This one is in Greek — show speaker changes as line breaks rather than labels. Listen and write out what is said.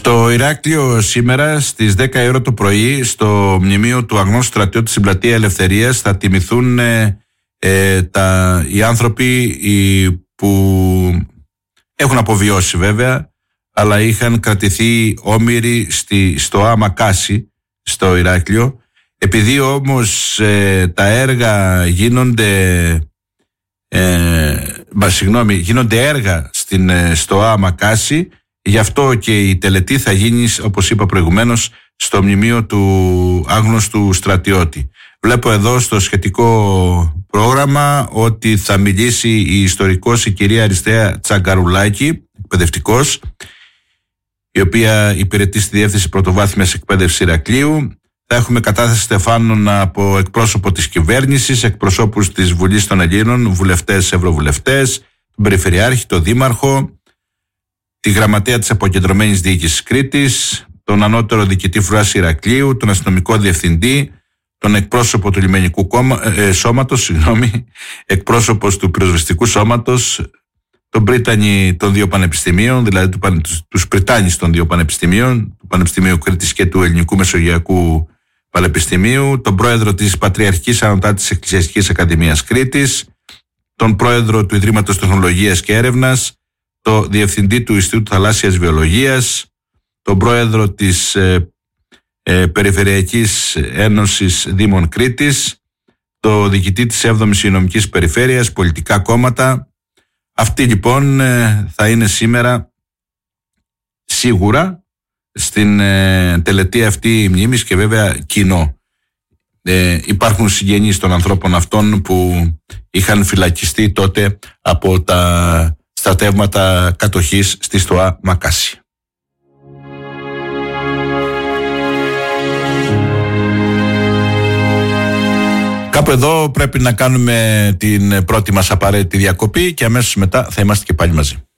Στο Ηράκλειο σήμερα στις 10 η ώρα το πρωί, στο μνημείο του αγνώστου στρατιώτη στην πλατεία Ελευθερίας, θα τιμηθούν οι άνθρωποι που έχουν αποβιώσει βέβαια, αλλά είχαν κρατηθεί όμηροι στο Αμακάσι, στο Ηράκλειο. Επειδή όμως τα έργα γίνονται έργα στο Αμακάσι, γι' αυτό και η τελετή θα γίνει, όπως είπα προηγουμένως, στο μνημείο του άγνωστου στρατιώτη. Βλέπω εδώ στο σχετικό πρόγραμμα ότι θα μιλήσει η ιστορικός, η κυρία Αριστεία Τσαγκαρουλάκη, εκπαιδευτικός, η οποία υπηρετεί στη Διεύθυνση Πρωτοβάθμιας Εκπαίδευσης Ηρακλείου. Θα έχουμε κατάθεση στεφάνων από εκπρόσωπο της κυβέρνησης, εκπροσώπους της Βουλής των Ελλήνων, βουλευτές, ευρωβουλευτές, τον Περιφερειάρχη, τον Δήμαρχο, τη Γραμματέα της Αποκεντρωμένης Διοίκησης Κρήτης, τον Ανώτερο Διοικητή Φρουράς Ηρακλείου, τον Αστυνομικό Διευθυντή, τον εκπρόσωπο του Λιμενικού Σώματος, εκπρόσωπος του Πυροσβεστικού Σώματος, τον Πρίτανη των δύο πανεπιστημίων, δηλαδή τους Πριτάνης των δύο πανεπιστημίων, του Πανεπιστημίου Κρήτης και του Ελληνικού Μεσογειακού Πανεπιστημίου, τον πρόεδρο της Πατριαρχικής Ανωτάτης Εκκλησιαστικής Ακαδημίας Κρήτης, τον πρόεδρο του Ιδρύματος Τεχνολογίας και Έρευνας, τον διευθυντή του Ινστιτούτου Θαλάσσιας Βιολογίας, τον πρόεδρο της Περιφερειακής Ένωσης Δήμων Κρήτης, το διοικητή της 7ης Υγειονομικής Περιφέρειας, πολιτικά κόμματα. Αυτοί λοιπόν θα είναι σήμερα σίγουρα στην τελετή αυτή μνήμης και βέβαια κοινό. Υπάρχουν συγγενείς των ανθρώπων αυτών που είχαν φυλακιστεί τότε από τα στρατεύματα κατοχής στη Στοά Μακάση. Κάπου εδώ πρέπει να κάνουμε την πρώτη μας απαραίτητη διακοπή και αμέσως μετά θα είμαστε και πάλι μαζί.